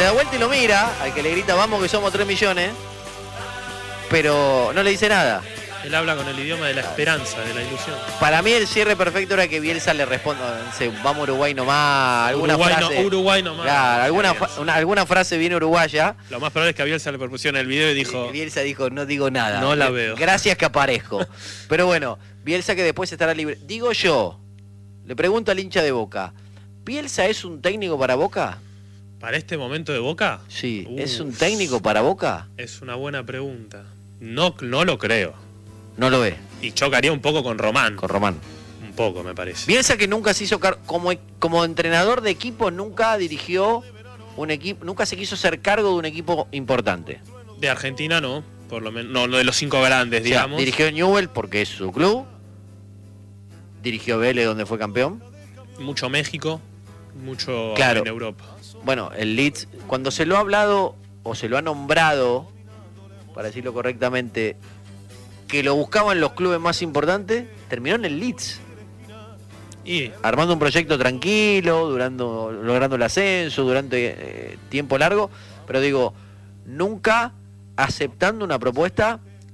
da vuelta y lo mira, al que le grita vamos que somos 3 millones, pero no le dice nada. Él habla con el idioma de la esperanza, de la ilusión. Para mí el cierre perfecto era que Bielsa le responda, no sé, vamos Uruguay nomás, alguna frase. Uruguay nomás. Claro, alguna frase bien uruguaya. Lo más probable es que a Bielsa le propusieron el video y dijo... Bielsa dijo, no digo nada. No la veo. Gracias que aparezco. Pero bueno, Bielsa que después estará libre. Digo yo, le pregunto al hincha de Boca, ¿Bielsa es un técnico para Boca? ¿Para este momento de Boca? Sí, ¿es un técnico para Boca? Es una buena pregunta. No lo creo. No lo ve. Y chocaría un poco con Román. Con Román. Un poco, me parece. Bielsa que nunca se hizo como entrenador de equipo, nunca dirigió un equipo, nunca se quiso hacer cargo de un equipo importante. De Argentina no, por lo menos, no de los 5 grandes, digamos. Dirigió Newell porque es su club. Dirigió Vélez donde fue campeón. Mucho México, mucho claro. En Europa. Bueno, el Leeds, cuando se lo ha hablado o se lo ha nombrado, para decirlo correctamente, que lo buscaban los clubes más importantes, terminó en el Leeds. Y armando un proyecto tranquilo, logrando el ascenso durante tiempo largo, pero digo, nunca aceptando una propuesta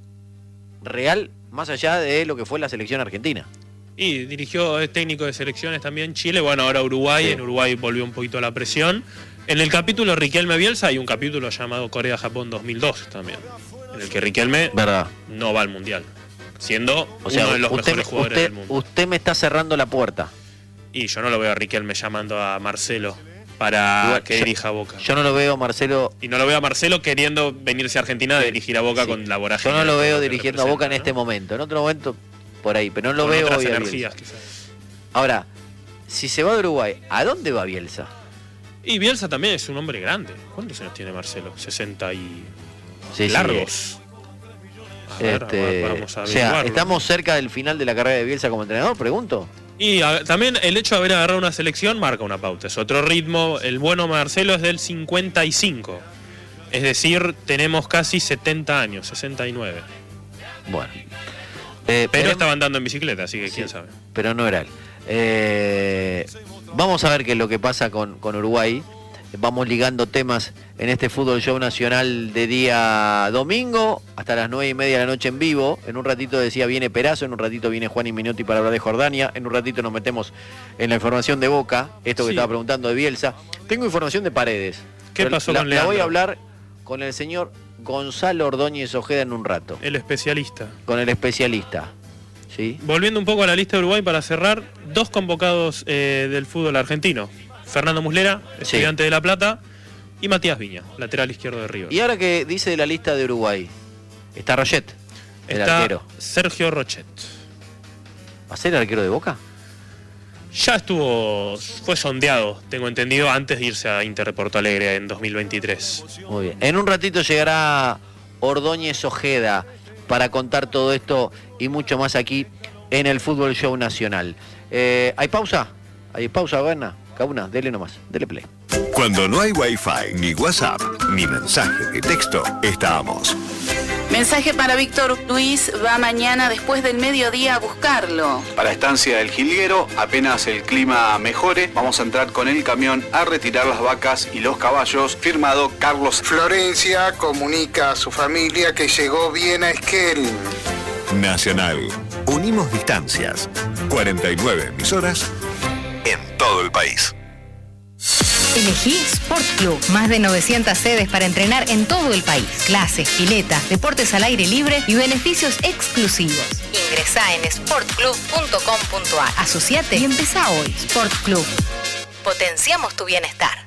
real más allá de lo que fue la selección argentina. Y dirigió, es técnico de selecciones también Chile, bueno, ahora Uruguay, sí. En Uruguay volvió un poquito a la presión. En el capítulo Riquelme Bielsa hay un capítulo llamado Corea-Japón 2002 también, en el que Riquelme no va al Mundial, siendo uno de los mejores jugadores del mundo. Usted me está cerrando la puerta. Y yo no lo veo a Riquelme llamando a Marcelo para que dirija a Boca. Yo no lo veo a Marcelo... Y no lo veo a Marcelo queriendo venirse a Argentina a dirigir a Boca con la vorágine. Yo no lo veo dirigiendo a Boca en este momento. En otro momento, por ahí, pero no lo veo otras hoy energías, quizás. Ahora, si se va de Uruguay, ¿a dónde va Bielsa? Y Bielsa también es un hombre grande. ¿Cuántos años tiene Marcelo? 60 y... Sí, largos. Sí. Vamos a o sea, ¿estamos cerca del final de la carrera de Bielsa como entrenador? Pregunto. Y también el hecho de haber agarrado una selección marca una pauta. Es otro ritmo. El bueno Marcelo es del 55. Es decir, tenemos casi 70 años, 69. Bueno. Pero estaba andando en bicicleta, así que quién sabe. Pero no era él. Vamos a ver qué es lo que pasa con Uruguay. Vamos ligando temas en este Fútbol Show Nacional de día domingo, hasta las 9:30 de la noche en vivo. En un ratito decía viene Perazo, en un ratito viene Juan y Minotti para hablar de Jordania, en un ratito nos metemos en la información de Boca, esto que estaba preguntando de Bielsa. Tengo información de Paredes. ¿Qué pasó con Leandro? La voy a hablar con el señor Gonzalo Ordóñez Ojeda en un rato. El especialista. Con el especialista. ¿Sí? Volviendo un poco a la lista de Uruguay para cerrar, 2 convocados del fútbol argentino. Fernando Muslera, estudiante de La Plata, y Matías Viña, lateral izquierdo de River. Y ahora que dice de la lista de Uruguay, está Rochet, el arquero. Sergio Rochet. ¿Va a ser el arquero de Boca? Ya fue sondeado, tengo entendido, antes de irse a Inter de Porto Alegre en 2023. Muy bien. En un ratito llegará Ordóñez Ojeda para contar todo esto y mucho más aquí en el Fútbol Show Nacional. ¿Hay pausa? ¿Hay pausa, Gana? Cauna, dele nomás, dele play. Cuando no hay Wi-Fi, ni WhatsApp, ni mensaje de texto, estamos. Mensaje para Víctor Luis, va mañana después del mediodía a buscarlo. Para Estancia del Jilguero, apenas el clima mejore, vamos a entrar con el camión a retirar las vacas y los caballos. Firmado Carlos. Florencia comunica a su familia que llegó bien a Esquel. Nacional. Unimos distancias. 49 emisoras en todo el país. Elegí Sport Club. Más de 900 sedes para entrenar en todo el país. Clases, piletas, deportes al aire libre y beneficios exclusivos. Ingresá en sportclub.com.ar. Asociate y empezá hoy. Sport Club. Potenciamos tu bienestar.